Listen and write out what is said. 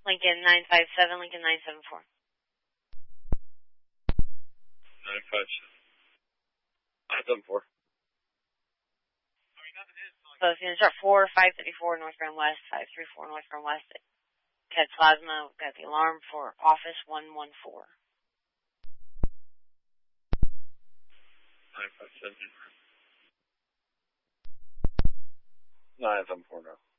Lincoln 957, Lincoln 974. 957. 974. So it's going to start 4534 northbound west, 534 northbound west. Cat Plasma, we've got the alarm for office 114. 957. 974 now.